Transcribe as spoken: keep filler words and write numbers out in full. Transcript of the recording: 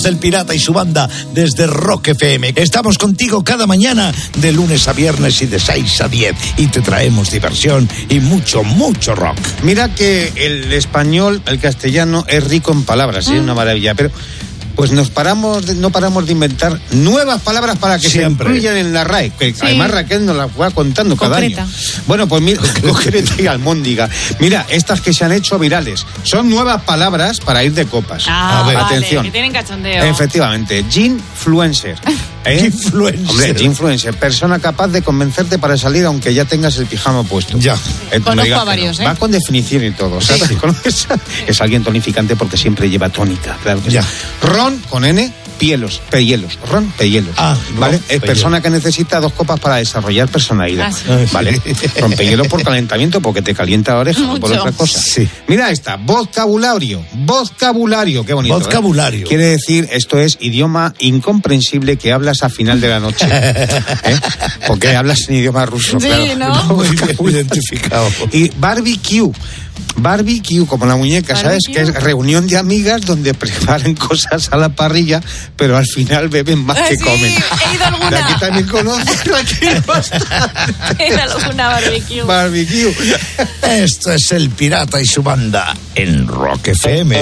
El Pirata y su banda desde Rock F M. Estamos contigo cada mañana de lunes a viernes y de seis a diez y te traemos diversión y mucho, mucho rock. Mira que el español, el castellano es rico en palabras, es ¿sí? una maravilla, pero pues nos paramos, de, no paramos de inventar nuevas palabras para que Siempre. se incluyan en la R A E, que sí. además Raquel nos las va contando cada Concreta. año. Bueno, pues mira, concreta y almóndiga. Mira, estas que se han hecho virales, son nuevas palabras para ir de copas. Ah, a ver, vale, atención. Que tienen cachondeo. Efectivamente, ginfluencer. ¿Eh? Ginfluencer. Hombre, ginfluencer, persona capaz de convencerte para salir aunque ya tengas el pijama puesto. Ya. Eh, Conozco a varios, no. ¿eh? Va con definición y todo. ¿Sabes? Sí. Es alguien tonificante porque siempre lleva tónica. Claro que ya. Sí. Ron con N, pielos, pehielos. Ron, pehielos. Ah, ¿vale? ron, es persona que necesita dos copas para desarrollar personalidad. Ah, sí. ¿Vale? Ron, pehielos por calentamiento, porque te calienta la oreja, no por otra cosa. Sí. Mira esta, vocabulario. Vocabulario, qué bonito. Vocabulario. ¿eh? Quiere decir, esto es idioma incomprensible que hablas a final de la noche. ¿Eh? Porque hablas en idioma ruso. Sí, claro. ¿no? Muy bien identificado. Y barbecue. Barbecue, como la muñeca, ¿sabes? Barbecue. Que es reunión de amigas donde preparan cosas a la parrilla, pero al final beben más Ah, que sí, comen. he ido alguna. De aquí también conoces Raquel bastante. He ido alguna barbecue. Barbecue. Esto es El Pirata y su banda en Rock F M.